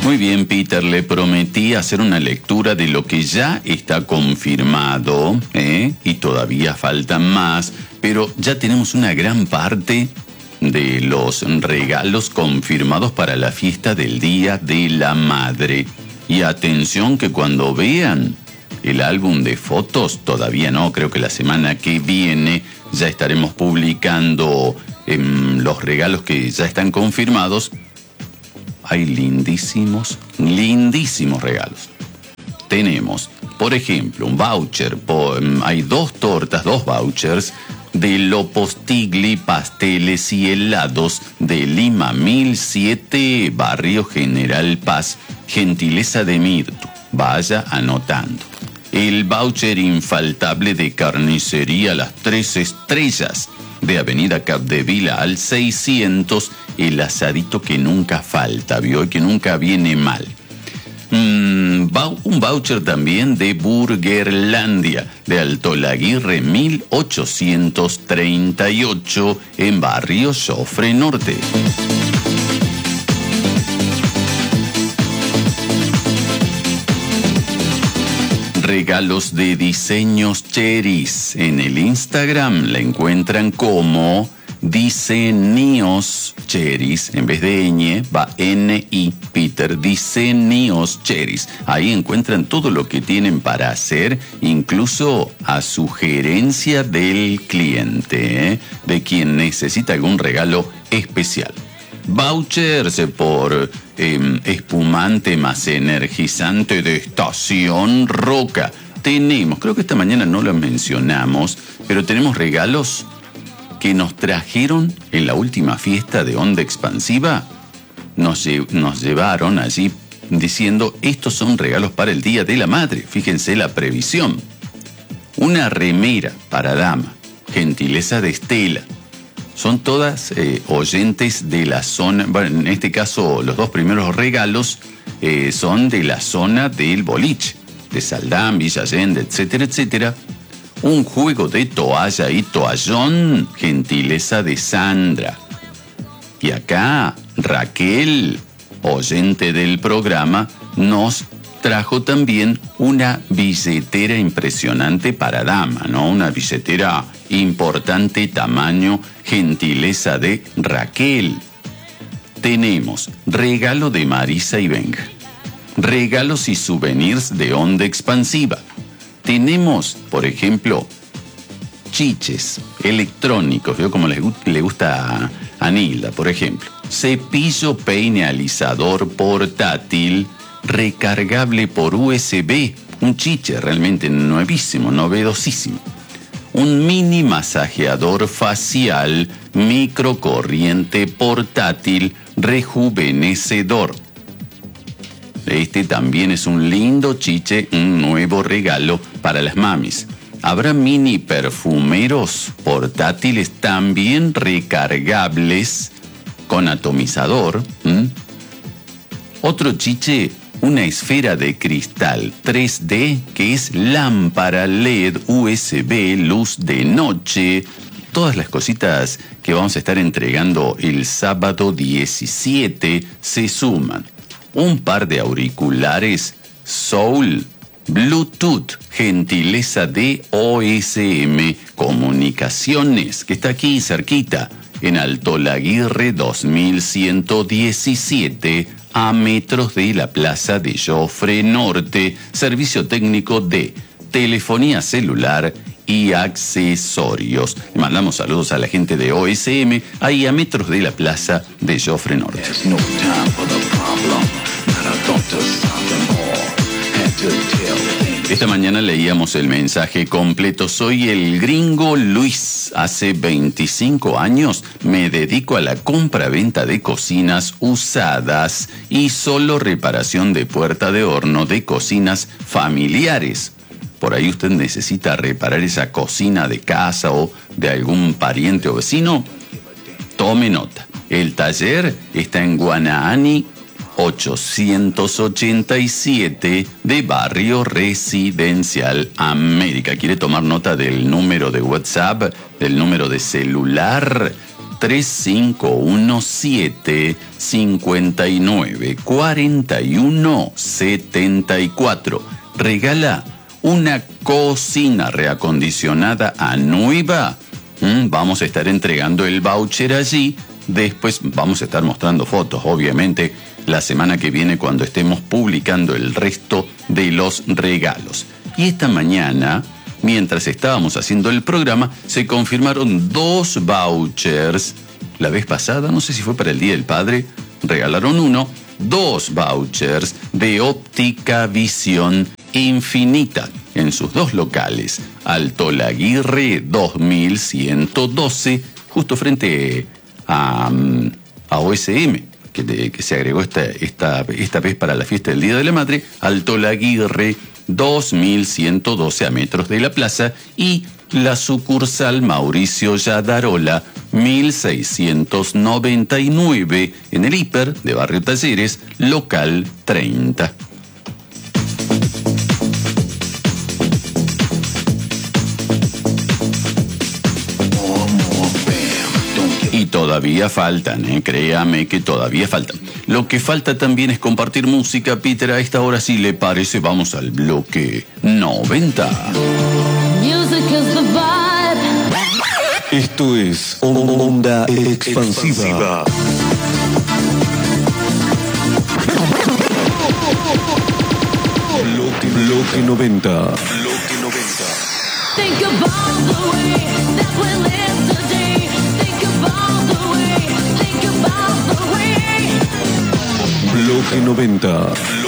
Muy bien, Peter, le prometí hacer una lectura de lo que ya está confirmado, y todavía faltan más, pero ya tenemos una gran parte de los regalos confirmados para la fiesta del Día de la Madre. Y atención que cuando vean el álbum de fotos, todavía no, creo que la semana que viene ya estaremos publicando los regalos que ya están confirmados. Hay lindísimos regalos. Tenemos, por ejemplo, un voucher, hay dos vouchers de Lopostigli Pasteles y Helados de Lima 1007, Barrio General Paz, gentileza de Mirtu. Vaya anotando. El voucher infaltable de Carnicería Las Tres Estrellas, de Avenida Capdevila al 600, el asadito que nunca falta, ¿vio? Y que nunca viene mal. Un voucher también de Burgerlandia, de Alto Laguirre 1838, en Barrio Jofre Norte. Regalos de diseños Cheris. En el Instagram la encuentran como Diseños Cheris. En vez de ñ va N-I, Peter. Diseños Cheris. Ahí encuentran todo lo que tienen para hacer, incluso a sugerencia del cliente, de quien necesita algún regalo especial. Vouchers por espumante más energizante de Estación Roca. Tenemos, creo que esta mañana no lo mencionamos, pero tenemos regalos que nos trajeron en la última fiesta de Onda Expansiva. Nos llevaron allí diciendo, estos son regalos para el Día de la Madre. Fíjense la previsión. Una remera para dama, gentileza de Estela. Son todas oyentes de la zona. Bueno, en este caso, los dos primeros regalos son de la zona del boliche, de Saldán, Villa Allende, etcétera, etcétera. Un juego de toalla y toallón, gentileza de Sandra. Y acá, Raquel, oyente del programa, nos trajo también una billetera impresionante para dama, ¿no? Una billetera importante, tamaño, gentileza de Raquel. Tenemos regalo de Marisa y Benja, regalos y souvenirs de Onda Expansiva. Tenemos, por ejemplo, chiches electrónicos, ¿veo? Como le gusta a Nilda, por ejemplo. Cepillo peine alisador portátil, recargable por USB. Un chiche realmente nuevísimo, novedosísimo. Un mini masajeador facial, microcorriente portátil, rejuvenecedor. Este también es un lindo chiche, un nuevo regalo para las mamis. Habrá mini perfumeros portátiles también recargables con atomizador. Otro chiche, una esfera de cristal 3D que es lámpara LED, USB, luz de noche. Todas las cositas que vamos a estar entregando el sábado 17 se suman. Un par de auriculares Soul Bluetooth, gentileza de OSM Comunicaciones, que está aquí cerquita, en Alto Laguirre 2117, a metros de la Plaza de Jofre Norte. Servicio técnico de telefonía celular y accesorios. Le mandamos saludos a la gente de OSM, ahí a metros de la Plaza de Jofre Norte. Esta mañana leíamos el mensaje completo. Soy el gringo Luis. Hace 25 años me dedico a la compra-venta de cocinas usadas y solo reparación de puerta de horno de cocinas familiares. Por ahí usted necesita reparar esa cocina de casa o de algún pariente o vecino. Tome nota. El taller está en Guanaani 887 de Barrio Residencial América. ¿Quiere tomar nota del número de WhatsApp, del número de celular? 3517 59 41 74. Regala una cocina reacondicionada a nueva. Vamos a estar entregando el voucher allí. Después vamos a estar mostrando fotos, obviamente, la semana que viene cuando estemos publicando el resto de los regalos. Y esta mañana, mientras estábamos haciendo el programa, se confirmaron 2 vouchers. La vez pasada, no sé si fue para el Día del Padre, regalaron 1, 2 vouchers de Óptica Visión Infinita en sus 2 locales. Alto Laguirre 2112, justo frente a OSM, que se agregó esta vez para la fiesta del Día de la Madre. Alto Laguirre 2112 a metros de la plaza, y la sucursal Mauricio Yadarola 1699 en el Hiper de Barrio Talleres, local 30. Y todavía faltan, créame que todavía faltan. Lo que falta también es compartir música, Peter. A esta hora, si le parece, vamos al bloque 90. Esto es Onda Expansiva. Bloque 90. Think about the way that we live today. Think about the way. Bloque 90.